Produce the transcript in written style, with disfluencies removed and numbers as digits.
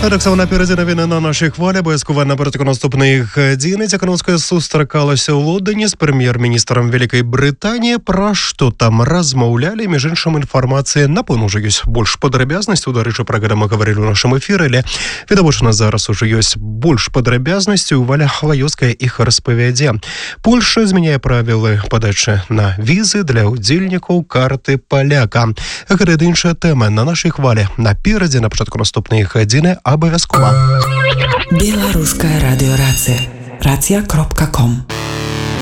Так само напередзе навіны на нашай хвалі, абавязкова на протягу наступных дзень Цікановская сустракалася ў Лондоне з прэм'ер-міністрам Вялікай Брытаніі. Пра што там размаўлялі, між іншым інфармацыя, напэўна, ўжо ёсць больш падрабязнасцяў. Дарэчы, пра гэта мы гаварылі ў нашым эфіры, але відавочна зараз ужо ёсць больш падрабязнасцяў. Валя Хваёўская іх распавядзе. Польша змяняе правілы падачы на візы для ўдзельнікаў карты паляка. Гэта іншая тэма на нашай хвалі. Наперадзе, на пачатку наступнай гадзіны, абавязкова. Беларуская радыёрацыя. Рацыя.ком